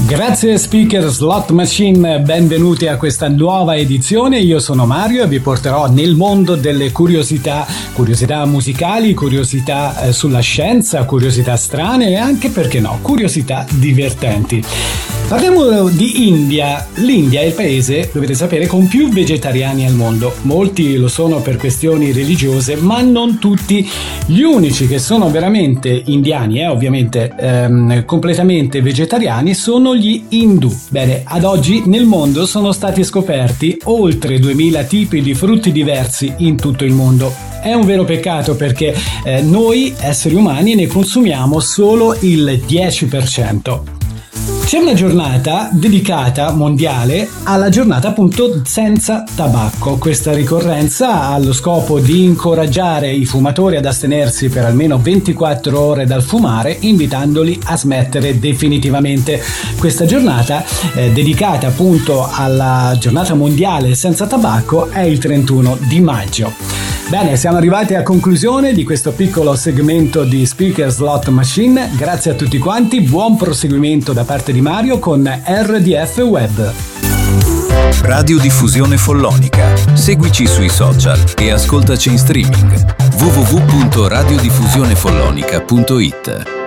Grazie Speaker Slot Machine, benvenuti a questa nuova edizione. Io sono Mario e vi porterò nel mondo delle curiosità musicali, curiosità sulla scienza, curiosità strane e anche, perché no, curiosità divertenti. Parliamo di India. L'India è il paese, dovete sapere, con più vegetariani al mondo. Molti lo sono per questioni religiose, ma non tutti. Gli unici che sono veramente indiani e ovviamente completamente vegetariani sono gli Hindu. Bene, ad oggi nel mondo sono stati scoperti oltre 2000 tipi di frutti diversi in tutto il mondo. È un vero peccato perché noi esseri umani ne consumiamo solo il 10%. C'è una giornata dedicata mondiale alla giornata appunto senza tabacco. Questa ricorrenza ha lo scopo di incoraggiare i fumatori ad astenersi per almeno 24 ore dal fumare, invitandoli a smettere definitivamente. Questa giornata dedicata appunto alla giornata mondiale senza tabacco è il 31 di maggio. Bene, siamo arrivati a conclusione di questo piccolo segmento di Speaker Slot Machine. Grazie a tutti quanti, buon proseguimento da parte di Mario con RDF Web. Radiodiffusione Follonica. Seguici sui social e ascoltaci in streaming. www.radiodiffusionefollonica.it